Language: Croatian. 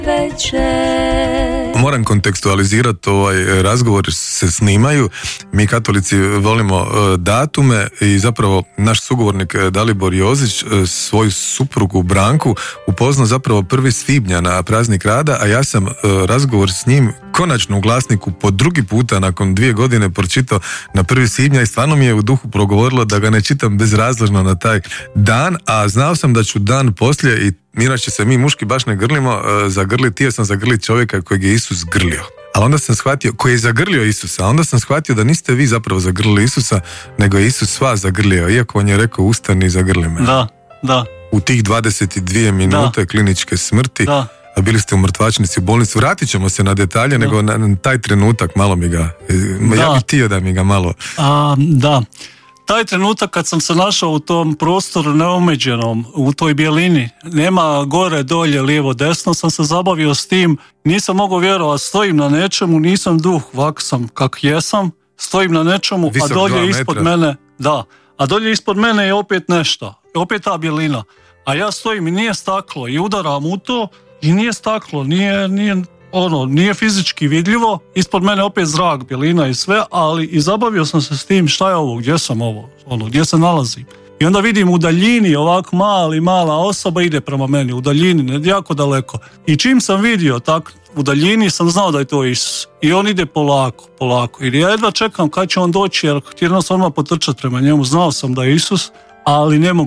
Moram kontekstualizirati ovaj razgovor, se snimaju. Mi katolici volimo datume i zapravo naš sugovornik Dalibor Jozić svoju suprugu Branku upoznao zapravo 1. svibnja na praznik rada, a ja sam razgovor s njim konačno u Glasniku po drugi puta nakon 2 godine pročitao na 1. svibnja i stvarno mi je u duhu progovorilo da ga ne čitam bezrazložno na taj dan, a znao sam da ću dan poslije, i inače se mi muški baš ne grlimo, htio sam zagrliti čovjeka kojeg je Isus grlio. Ali onda sam shvatio, koji je zagrlio Isusa, a onda sam shvatio da niste vi zapravo zagrlili Isusa, nego je Isus vas zagrlio, iako on je rekao ustani i zagrli me. Da. U tih 22 minute kliničke smrti, a bili ste u mrtvačnici u bolnici. Vratit ćemo se na detalje, nego na taj trenutak malo mi ga, ja bih htio da mi ga malo... Da. Taj trenutak kad sam se našao u tom prostoru neomeđenom, u toj bijelini, nema gore, dolje, lijevo, desno, sam se zabavio s tim, nisam mogao vjerovati, stojim na nečemu, nisam duh, ovako sam kak jesam, stojim na nečemu, visok a dolje ispod mene, a dolje ispod mene je opet nešto, opet ta bijelina, a ja stojim i nije staklo i udaram u to i nije staklo, nije fizički vidljivo, ispod mene opet zrak, bjelina i sve, ali i zabavio sam se s tim šta je ovo, gdje sam ovo, gdje se nalazim. I onda vidim u daljini ovak mala osoba ide prema meni, u daljini, ne jako daleko. I čim sam vidio tak u daljini sam znao da je to Isus. I on ide polako. I ja jedva čekam kad će on doći, jer htio sam odmah potrčati prema njemu, znao sam da je Isus, ali ne mogu